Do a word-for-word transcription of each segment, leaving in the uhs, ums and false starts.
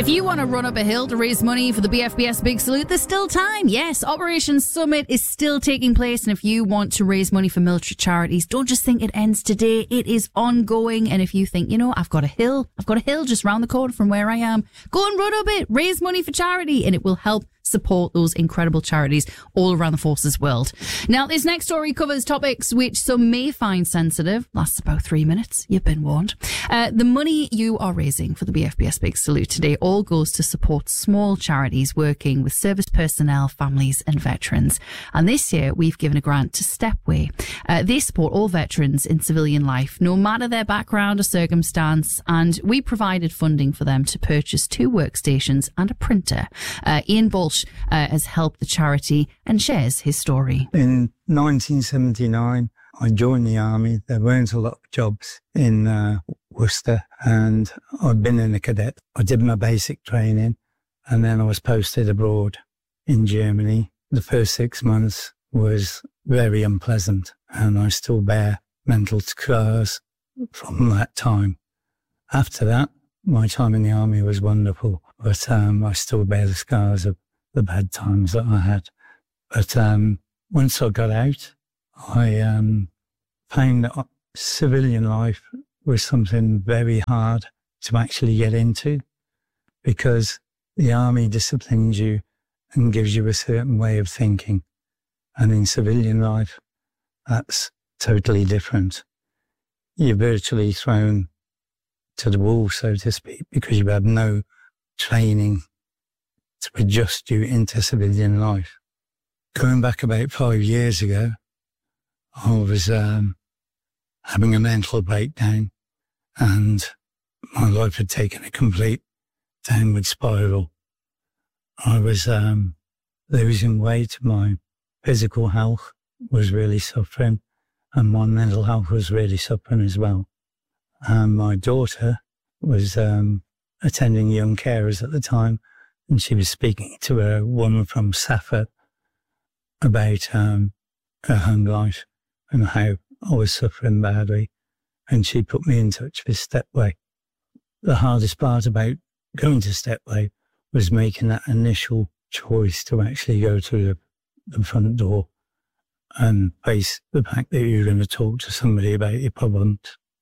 If you want to run up a hill to raise money for the B F B S Big Salute, there's still time. Yes, Operation Summit is still taking place. And if you want to raise money for military charities, don't just think it ends today. It is ongoing. And if you think, you know, I've got a hill, I've got a hill just round the corner from where I am, go and run up it, raise money for charity, and it will help support those incredible charities all around the forces world. Now, this next story covers topics which some may find sensitive. Lasts about three minutes. You've been warned. Uh, the money you are raising for the B F B S Big Salute today all goes to support small charities working with service personnel, families and veterans. And this year, we've given a grant to Stepway. Uh, they support all veterans in civilian life, no matter their background or circumstance. And we provided funding for them to purchase two workstations and a printer. Uh, Ian Balch Uh, has helped the charity and shares his story. In nineteen seventy-nine, I joined the army. There weren't a lot of jobs in uh, Worcester, and I'd been in a cadet. I did my basic training, and then I was posted abroad in Germany. The first six months was very unpleasant, and I still bear mental scars from that time. After that, my time in the army was wonderful, but um, I still bear the scars of the bad times that I had. But um, once I got out, I um, found that civilian life was something very hard to actually get into, because the army disciplines you and gives you a certain way of thinking. And in civilian life, that's totally different. You're virtually thrown to the wall, so to speak, because you have no training to adjust you into civilian life. Going back about five years ago, I was um, having a mental breakdown, and my life had taken a complete downward spiral. I was um, losing weight, my physical health was really suffering, and my mental health was really suffering as well. And my daughter was um, attending young carers at the time, and she was speaking to a woman from Safford about um, her home life and how I was suffering badly. And she put me in touch with Stepway. The hardest part about going to Stepway was making that initial choice to actually go through the, the front door and face the fact that you're going to talk to somebody about your problems.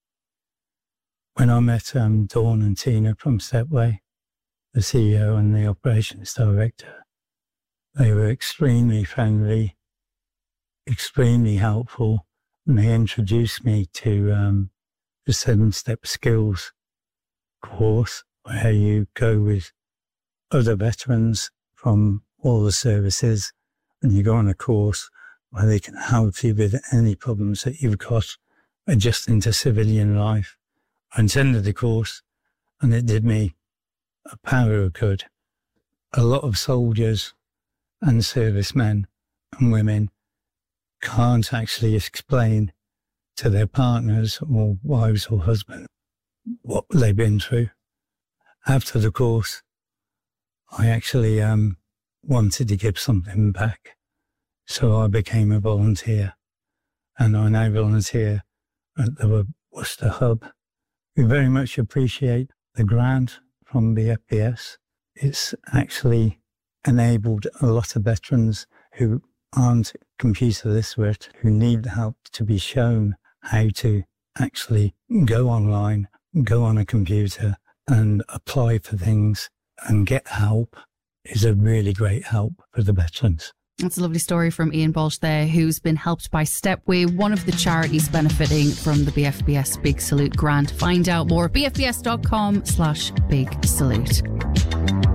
When I met um, Dawn and Tina from Stepway, the C E O and the operations director, they were extremely friendly, extremely helpful, and they introduced me to um, the Seven Step Skills course, where you go with other veterans from all the services, and you go on a course where they can help you with any problems that you've got adjusting to civilian life. I attended the course, and it did me a power of good. A lot of soldiers and servicemen and women can't actually explain to their partners or wives or husbands what they've been through. After the course, I actually um, wanted to give something back. So I became a volunteer, and I now volunteer at the Worcester Hub. We very much appreciate the grant from B F B S. It's actually enabled a lot of veterans who aren't computer literate, who need help, to be shown how to actually go online, go on a computer and apply for things and get help. Is a really great help for the veterans. That's a lovely story from Ian Balch there, who's been helped by Stepway, one of the charities benefiting from the B F B S Big Salute grant. Find out more at bfbs.com slash big salute.